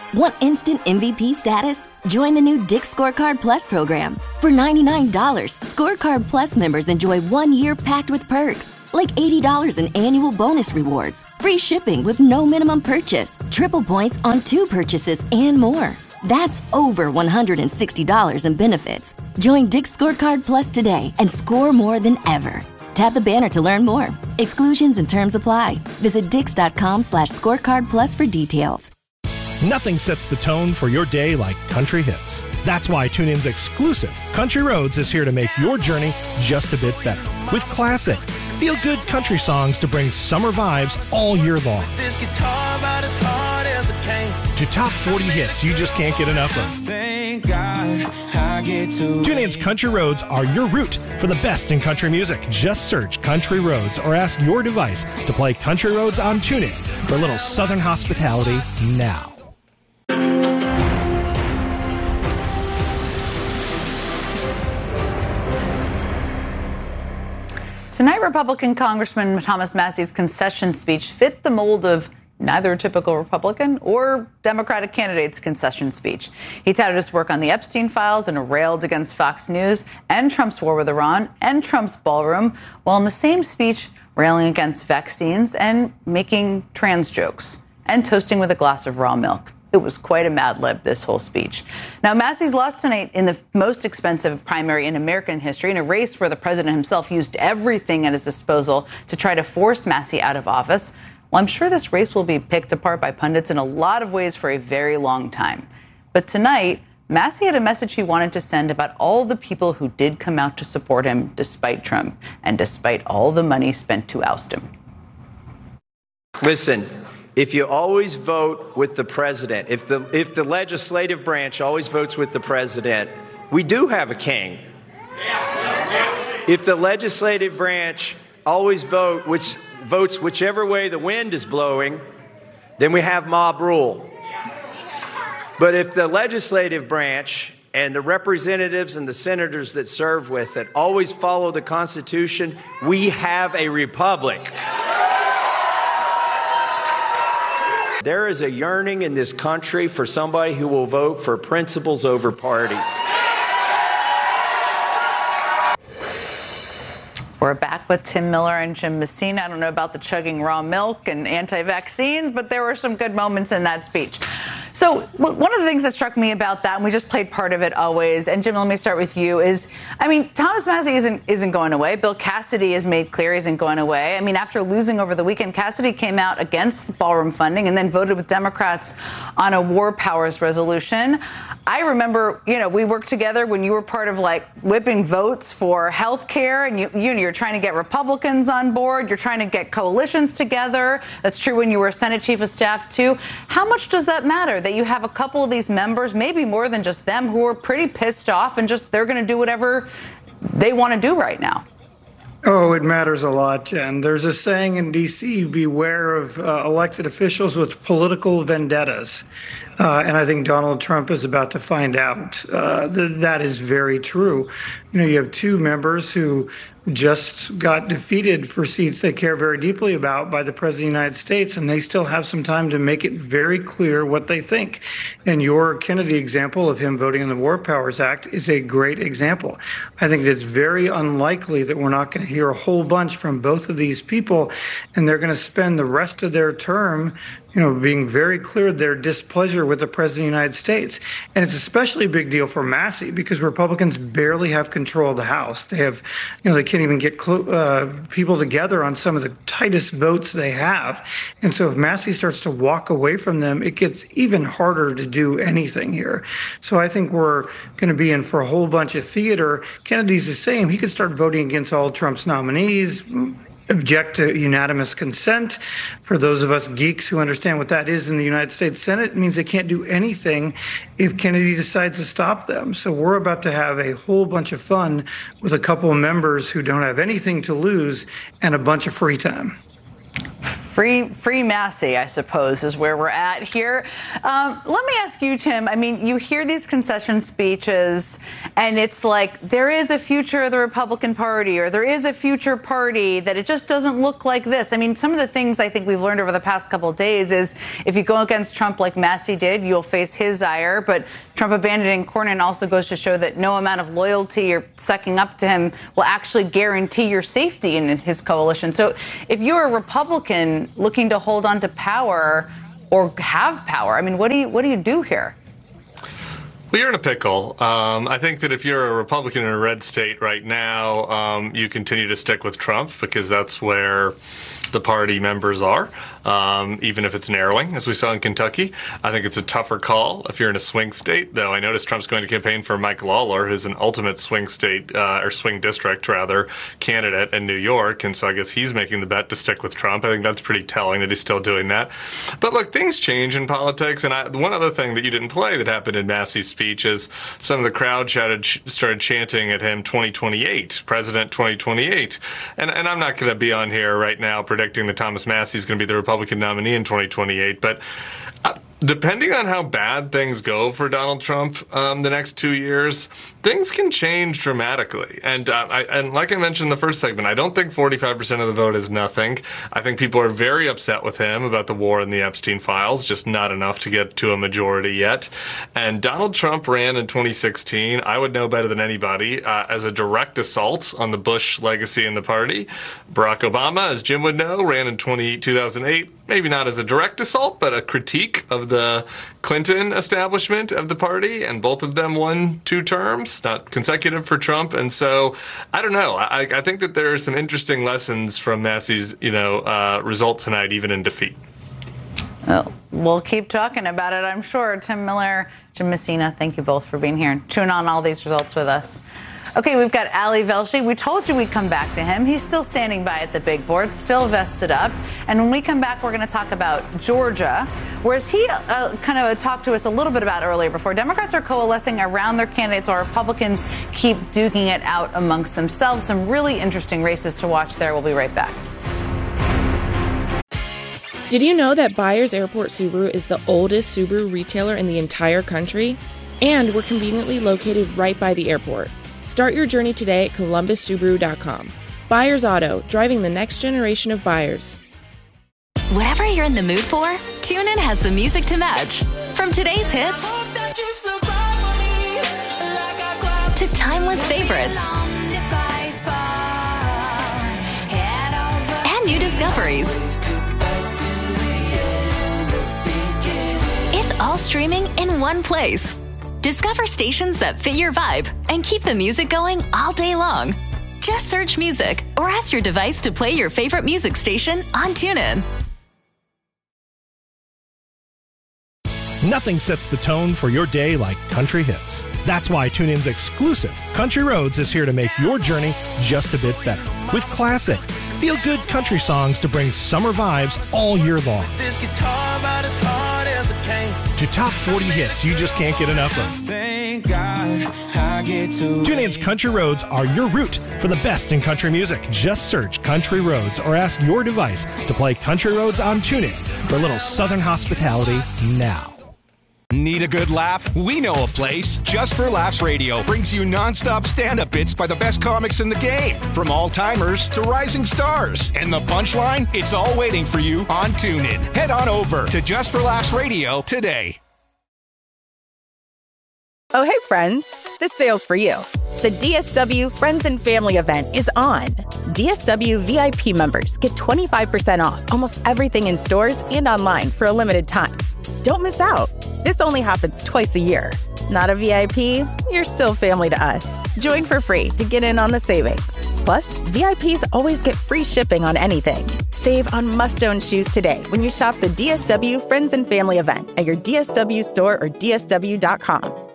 Want instant MVP status? Join the new Dick's Scorecard Plus program. For $99, Scorecard Plus members enjoy 1 year packed with perks, like $80 in annual bonus rewards, free shipping with no minimum purchase, triple points on 2 purchases, and more. That's over $160 in benefits. Join Dick's Scorecard Plus today and score more than ever. Tap the banner to learn more. Exclusions and terms apply. Visit dix.com/scorecard plus for details. Nothing sets the tone for your day like country hits. That's why TuneIn's exclusive Country Roads is here to make your journey just a bit better. With classic, feel-good country songs to bring summer vibes all year long. This guitar about as hard as a cane. To top 40 hits you just can't get enough of. Thank God I get to. TuneIn's Country Roads are your route for the best in country music. Just search Country Roads or ask your device to play Country Roads on TuneIn for a little Southern hospitality now. Tonight, Republican Congressman Thomas Massie's concession speech fit the mold of neither a typical Republican or Democratic candidate's concession speech. He touted his work on the Epstein files and railed against Fox News and Trump's war with Iran and Trump's ballroom, while in the same speech railing against vaccines and making trans jokes and toasting with a glass of raw milk. It was quite a Mad Lib, this whole speech. Now, Massie's lost tonight in the most expensive primary in American history, in a race where the president himself used everything at his disposal to try to force Massie out of office. Well, I'm sure this race will be picked apart by pundits in a lot of ways for a very long time. But tonight, Massie had a message he wanted to send about all the people who did come out to support him despite Trump and despite all the money spent to oust him. Listen, if you always vote with the president, if the legislative branch always votes with the president, we do have a king. If the legislative branch always votes whichever way the wind is blowing, then we have mob rule. But if the legislative branch and the representatives and the senators that serve with it always follow the Constitution, we have a republic. There is a yearning in this country for somebody who will vote for principles over party. We're back with Tim Miller and Jim Messina. I don't know about the chugging raw milk and anti-vaccines, but there were some good moments in that speech. So one of the things that struck me about that, and we just played part of it always, and Jim, let me start with you, is, I mean, Thomas Massie isn't going away. Bill Cassidy has made clear he isn't going away. I mean, after losing over the weekend, Cassidy came out against ballroom funding and then voted with Democrats on a war powers resolution. I remember, we worked together when you were part of, whipping votes for health care, and you're trying to get Republicans on board. You're trying to get coalitions together. That's true when you were Senate Chief of Staff, too. How much does that matter that you have a couple of these members, maybe more than just them, who are pretty pissed off and just they're going to do whatever they want to do right now? Oh, it matters a lot, Jen. There's a saying in D.C., beware of elected officials with political vendettas. And I think Donald Trump is about to find out that is very true. You have two members who just got defeated for seats they care very deeply about by the President of the United States, and they still have some time to make it very clear what they think. And your Kennedy example of him voting in the War Powers Act is a great example. I think it is very unlikely that we're not going to hear a whole bunch from both of these people, and they're going to spend the rest of their term being very clear their displeasure with the President of the United States. And it's especially a big deal for Massie because Republicans barely have control of the House. They have, they can't even get people together on some of the tightest votes they have. And so if Massie starts to walk away from them, it gets even harder to do anything here. So I think we're going to be in for a whole bunch of theater. Kennedy's the same. He could start voting against all Trump's nominees, object to unanimous consent. For those of us geeks who understand what that is in the United States Senate, it means they can't do anything if Kennedy decides to stop them. So we're about to have a whole bunch of fun with a couple of members who don't have anything to lose and a bunch of free time. Free Massey, I suppose, is where we're at here. Let me ask you, Tim. I mean, you hear these concession speeches, and it's like there is a future of the Republican Party, or there is a future party, that it just doesn't look like this. I mean, some of the things I think we've learned over the past couple of days is if you go against Trump like Massey did, you'll face his ire. But Trump abandoning Cornyn also goes to show that no amount of loyalty or sucking up to him will actually guarantee your safety in his coalition. So if you're a Republican looking to hold on to power or have power, I mean, what do you do here? Well, you're in a pickle. I think that if you're a Republican in a red state right now, you continue to stick with Trump because that's where the party members are, even if it's narrowing, as we saw in Kentucky. I think it's a tougher call if you're in a swing state, though. I noticed Trump's going to campaign for Mike Lawler, who's an ultimate swing state, or swing district, rather, candidate in New York, and so I guess he's making the bet to stick with Trump. I think that's pretty telling that he's still doing that. But look, things change in politics, and one other thing that you didn't play that happened in Massey's speech is some of the crowd started chanting at him 2028, President 2028. And I'm not going to be on here right now predicting that Thomas Massey is going to be the Republican nominee in 2028, but depending on how bad things go for Donald Trump the next 2 years, things can change dramatically. And like I mentioned in the first segment, I don't think 45% of the vote is nothing. I think people are very upset with him about the war in the Epstein files, just not enough to get to a majority yet. And Donald Trump ran in 2016, I would know better than anybody, as a direct assault on the Bush legacy in the party. Barack Obama, as Jim would know, ran in 2008, maybe not as a direct assault, but a critique of the Clinton establishment of the party, and both of them won 2 terms, not consecutive for Trump. And so, I don't know. I think that there are some interesting lessons from Massey's, result tonight, even in defeat. Well, we'll keep talking about it, I'm sure. Tim Miller, Jim Messina, thank you both for being here and chewing on all these results with us. Okay, we've got Ali Velshi. We told you we'd come back to him. He's still standing by at the big board, still vested up. And when we come back, we're going to talk about Georgia, whereas he kind of talked to us a little bit about earlier before. Democrats are coalescing around their candidates while Republicans keep duking it out amongst themselves. Some really interesting races to watch there. We'll be right back. Did you know that Byers Airport Subaru is the oldest Subaru retailer in the entire country? And we're conveniently located right by the airport. Start your journey today at ColumbusSubaru.com. Byers Auto, driving the next generation of buyers. Whatever you're in the mood for, TuneIn has the music to match. From today's hits to timeless favorites and new discoveries. It's all streaming in one place. Discover stations that fit your vibe and keep the music going all day long. Just search music or ask your device to play your favorite music station on TuneIn. Nothing sets the tone for your day like country hits. That's why TuneIn's exclusive Country Roads is here to make your journey just a bit better. With classic, feel-good country songs to bring summer vibes all year long. This guitar about as hard as a cane. To top 40 hits you just can't get enough of. Thank God I get to. TuneIn's Country Roads are your route for the best in country music. Just search Country Roads or ask your device to play Country Roads on TuneIn for a little Southern hospitality now. Need a good laugh? We know a place. Just for Laughs Radio brings you nonstop stand-up bits by the best comics in the game, from all-timers to rising stars. And the punchline? It's all waiting for you on TuneIn. Head on over to Just for Laughs Radio today. Oh, hey, friends. This sale's for you. The DSW Friends and Family event is on. DSW VIP members get 25% off almost everything in stores and online for a limited time. Don't miss out. This only happens twice a year. Not a VIP? You're still family to us. Join for free to get in on the savings. Plus, VIPs always get free shipping on anything. Save on must-own shoes today when you shop the DSW Friends and Family event at your DSW store or DSW.com.